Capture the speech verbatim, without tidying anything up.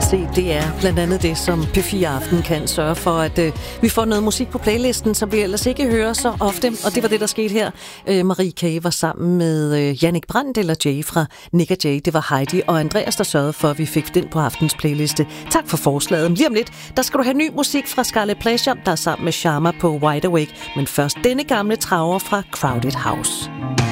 Se, det er blandt andet det, som P fire Aften kan sørge for, at øh, vi får noget musik på playlisten, som vi ellers ikke hører så ofte, og det var det, der skete her. Øh, Marie K. var sammen med øh, Jannik Brandt, eller Jay fra Nick og Jay. Det var Heidi og Andreas, der sørgede for, at vi fik den på aftens playliste. Tak for forslaget. Lige om lidt, der skal du have ny musik fra Scarlet Pleasure, der er sammen med Sharma på Wide Awake, men først denne gamle traver fra Crowded House.